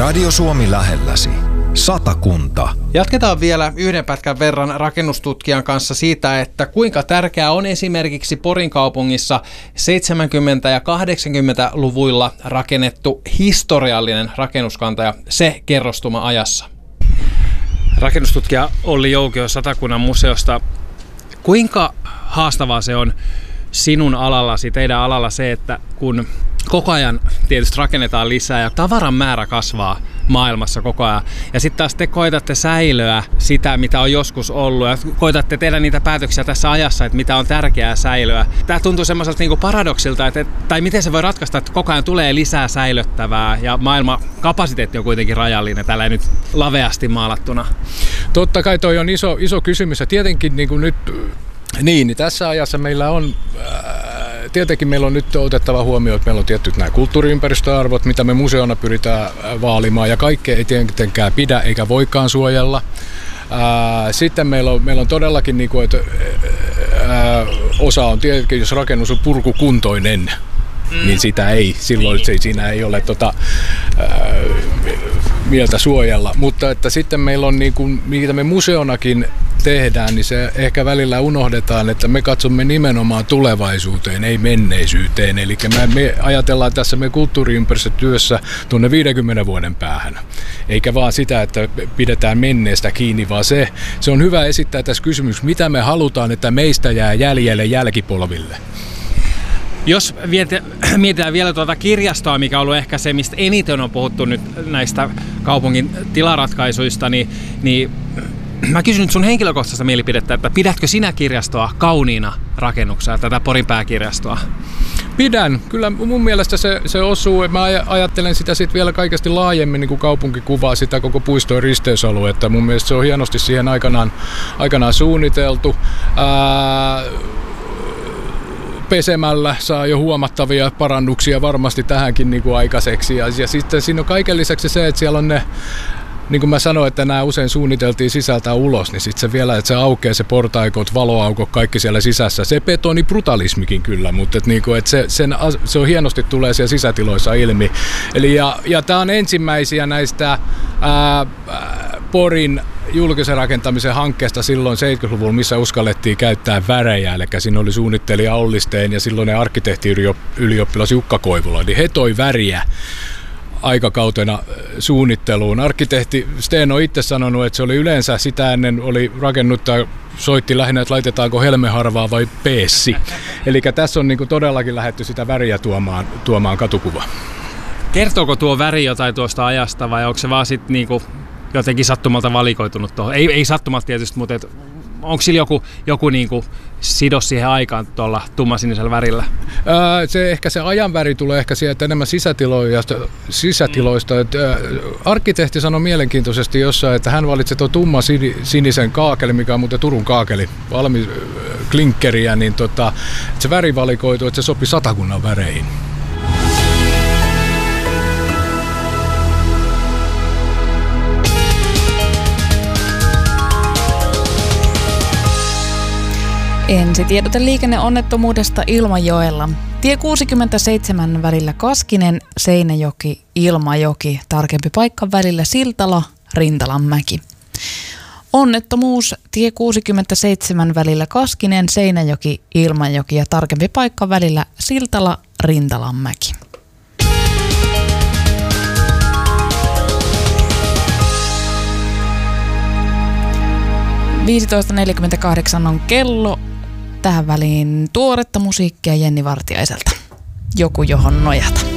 Radio Suomi lähelläsi. Satakunta. Jatketaan vielä yhden pätkän verran rakennustutkijan kanssa siitä, että kuinka tärkeää on esimerkiksi Porin kaupungissa 70- ja 80-luvuilla rakennettu historiallinen rakennuskanta ja se kerrostuma ajassa. Rakennustutkija Olli Joukio Satakunnan museosta. Kuinka haastavaa se on sinun alallasi, teidän alalla se, että kun koko ajan tietysti rakennetaan lisää ja tavaran määrä kasvaa maailmassa koko ajan. Ja sitten taas te koitatte säilöä sitä, mitä on joskus ollut ja koitatte tehdä niitä päätöksiä tässä ajassa, että mitä on tärkeää säilöä. Tämä tuntuu semmoiselta niinku paradoksilta, tai miten se voi ratkaista, että koko ajan tulee lisää säilöttävää ja maailman kapasiteetti on kuitenkin rajallinen, tällä nyt laveasti maalattuna. Totta kai toi on iso kysymys ja tietenkin niin tässä ajassa meillä on tietenkin meillä on nyt otettava huomioon, että meillä on tietyt nämä kulttuuriympäristöarvot, mitä me museona pyritään vaalimaan ja kaikkea ei tietenkään pidä eikä voikaan suojella. Sitten meillä on todellakin, että osa on tietenkin, jos rakennus on purkukuntoinen, niin siinä ei ole mieltä suojella. Mutta että sitten meillä on, mitä me museonakin tehdään, niin se ehkä välillä unohdetaan, että me katsomme nimenomaan tulevaisuuteen, ei menneisyyteen. Eli me ajatellaan tässä me kulttuuriympäristötyössä tuonne 50 vuoden päähän. Eikä vaan sitä, että pidetään menneestä kiinni, vaan se on hyvä esittää tässä kysymys, mitä me halutaan, että meistä jää jäljelle jälkipolville. Jos mietitään vielä tuota kirjastoa, mikä on ollut ehkä se, mistä eniten on puhuttu nyt näistä kaupungin tilaratkaisuista, niin mä kysyn nyt sun henkilökohtaista mielipidettä, että pidätkö sinä kirjastoa kauniina rakennuksena, tätä Porin pääkirjastoa? Pidän. Kyllä mun mielestä se osuu. Mä ajattelen sitä sitten vielä kaikesti laajemmin, niin kuin kaupunki kuvaa sitä koko puistojen risteysaluetta. Mun mielestä se on hienosti siihen aikanaan suunniteltu. Pesemällä saa jo huomattavia parannuksia varmasti tähänkin aikaiseksi. Ja sitten siinä on kaiken lisäksi se, että siellä on ne, niin kuin mä sanoin, että nämä usein suunniteltiin sisältä ulos, niin sitten se vielä, että se aukeaa se portaikot, valoaukot, kaikki siellä sisässä. Se betonibrutalismikin kyllä, mutta se on hienosti tulee siellä sisätiloissa ilmi. Eli, ja tämä on ensimmäisiä näistä Porin julkisen rakentamisen hankkeesta silloin 70-luvulla, missä uskallettiin käyttää värejä, eli siinä oli suunnittelija Ollisteen ja silloinen arkkitehtiylioppilas Jukka Koivula, niin he toi väriä aikakautena suunnitteluun. Arkkitehti Steen on itse sanonut, että se oli yleensä sitä ennen oli rakennuttaja soitti lähinnä, että laitetaanko helmeharvaa vai peessi. Eli tässä on todellakin lähdetty sitä väriä tuomaan katukuvaa. Kertooko tuo väri jotain tuosta ajasta vai onko se vaan sitten jotenkin sattumalta valikoitunut tuohon? Ei sattumalta tietysti, mutta onko sillä joku sidos siihen aikaan tuolla tummasinisellä värillä? Se ajan väri tulee ehkä sieltä enemmän sisätiloista. Arkkitehti sanoi mielenkiintoisesti jossain, että hän valitsi tuon tummasinisen kaakeli, mikä on muuten Turun kaakeli, valmis klinkkeriä, niin että se väri valikoitu, että se sopi Satakunnan väreihin. Ensitiedote liikenneonnettomuudesta Ilmajoella. Tie 67 välillä Kaskinen, Seinäjoki, Ilmajoki. Tarkempi paikka välillä Siltala, Rintalanmäki. Onnettomuus tie 67 välillä Kaskinen, Seinäjoki, Ilmajoki ja tarkempi paikka välillä Siltala, Rintalanmäki. (15.48) on kello. Tähän väliin tuoretta musiikkia Jenni Vartiaiselta. Joku johon nojata.